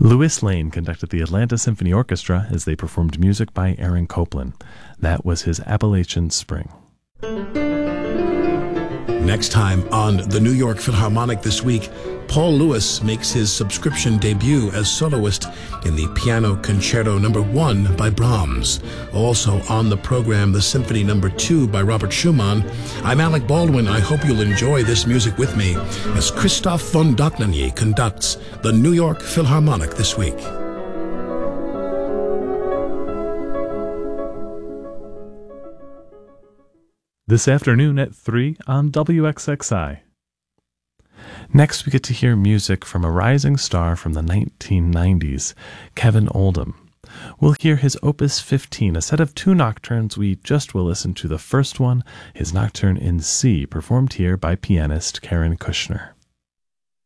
Louis Lane conducted the Atlanta Symphony Orchestra as they performed music by Aaron Copland. That was his Appalachian Spring. Next time on the New York Philharmonic this week, Paul Lewis makes his subscription debut as soloist in the Piano Concerto No. 1 by Brahms. Also on the program, the Symphony No. 2 by Robert Schumann. I'm Alec Baldwin. I hope you'll enjoy this music with me as Christoph von Dohnanyi conducts the New York Philharmonic this week. This afternoon at 3 on WXXI. Next, we get to hear music from a rising star from the 1990s, Kevin Oldham. We'll hear his Opus 15, a set of 2 nocturnes. We just will listen to the first one, his Nocturne in C, performed here by pianist Karen Kushner.